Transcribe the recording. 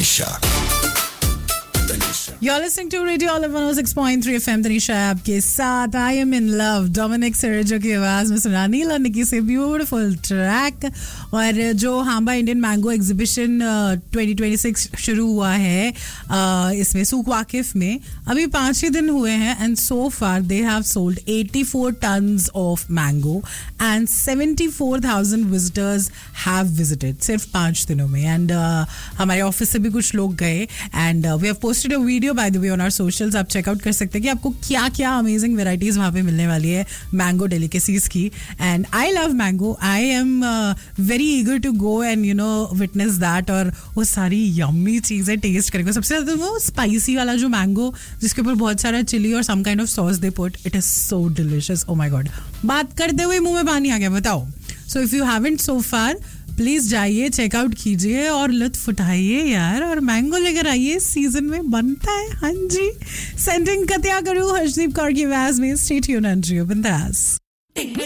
Tanisha. You're listening to Radio Olive 106.3 FM. Tanisha है आपके साथ. I am in love. Dominic Sergio की आवाज में सुना नीला निकी से ब्यूटीफुल ट्रैक. और जो हांबा इंडियन मैंगो एग्जीबिशन 2026 शुरू हुआ है इसमें सूक वाकिफ में अभी 5 ही दिन हुए हैं and so far they have sold 84 tons of mango and 74,000 visitors have visited सिर्फ 5 दिनों में. एंड हमारे ऑफिस से भी कुछ लोग गए and we have posted a video by the way on our socials. आप चेकआउट कर सकते हैं कि आपको क्या क्या अमेजिंग वेराइटीज वहाँ पे मिलने वाली है मैंगो डेलिकेसीज की. And I love mango. I am very eager to go and you know witness that और वो सारी यम्मी चीज़ें टेस्ट करेंगे. सबसे ज़्यादा वो स्पाइसी वाला जो मैंगो जिसके ऊपर बहुत सारा चिली और some kind of sauce they put. It is so delicious. Oh my God, बात करते हुए मुंह में पानी आ गया. बताओ. So if you haven't so far please जाइए, चेकआउट कीजिए और लुत्फ उठाइए यार. और मैंगो लेकर आइए, इस सीजन में बनता है. हाँ जी. सेंडिंग कत्या करूँ हर्षदीप कौर की आवाज में. स्टे ट्यून्ड एंड बिंदास.